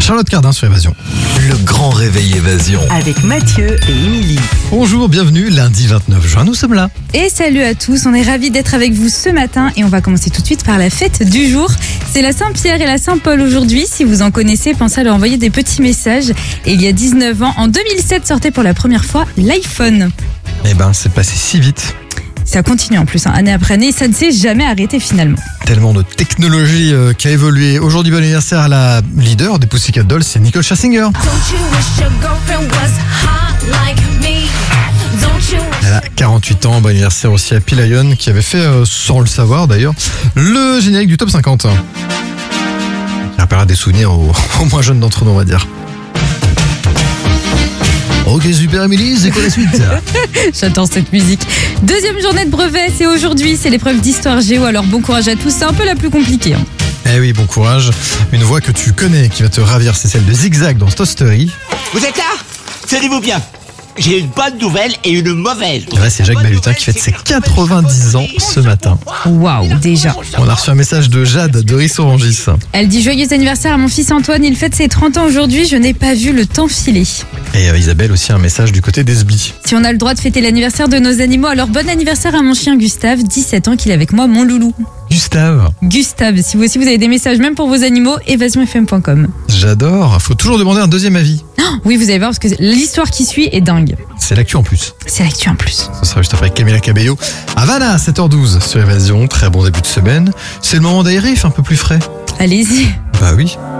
Charlotte Cardin sur Évasion. Le grand réveil Évasion. Avec Mathieu et Émilie. Bonjour, bienvenue, lundi 29 juin, nous sommes là. Et salut à tous, on est ravis d'être avec vous ce matin et on va commencer tout de suite par la fête du jour. C'est la Saint-Pierre et la Saint-Paul aujourd'hui. Si vous en connaissez, pensez à leur envoyer des petits messages. Et il y a 19 ans, en 2007, sortait pour la première fois l'iPhone. Eh ben, c'est passé si vite. Ça continue en plus, année après année, ça ne s'est jamais arrêté finalement. Tellement de technologie qui a évolué. Aujourd'hui, bon anniversaire à la leader des Pussycat Dolls, c'est Nicole Scherzinger. Elle a 48 ans, bon anniversaire aussi à Pilayon qui avait fait, sans le savoir d'ailleurs, le générique du top 50. Il rappellera des souvenirs aux moins jeunes d'entre nous, on va dire. Ok, super Émilie, c'est quoi la suite? J'adore cette musique. Deuxième journée de brevet, c'est aujourd'hui, c'est l'épreuve d'histoire géo, alors bon courage à tous, c'est un peu la plus compliquée. Eh oui, bon courage. Une voix que tu connais qui va te ravir, c'est celle de Zigzag dans Toy Story. Vous êtes là? Tenez-vous bien. J'ai une bonne nouvelle et une mauvaise. Et là, c'est Jacques Balutin qui fête ses 90 ans ce matin. Waouh, déjà. On a reçu un message de Jade de Rissorangis. Elle dit joyeux anniversaire à mon fils Antoine, il fête ses 30 ans aujourd'hui, je n'ai pas vu le temps filer. Et Isabelle aussi un message du côté d'Esbly. Si on a le droit de fêter l'anniversaire de nos animaux, alors bon anniversaire à mon chien Gustave, 17 ans qu'il est avec moi, mon loulou. Gustave, Si vous aussi vous avez des messages même pour vos animaux, évasionfm.com. j'adore. Faut toujours demander un deuxième avis. Oui, vous allez voir parce que l'histoire qui suit est dingue. C'est l'actu en plus. C'est l'actu en plus. Ce sera juste après Camila Cabello. Havana, 7h12 sur Évasion. Très bon début de semaine. C'est le moment d'aérer, il fait un peu plus frais. Allez-y. Bah oui.